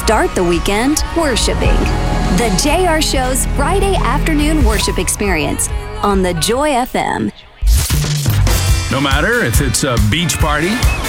Start the weekend worshiping. The JR Show's Friday afternoon worship experience on the Joy FM. No matter if it's a beach party,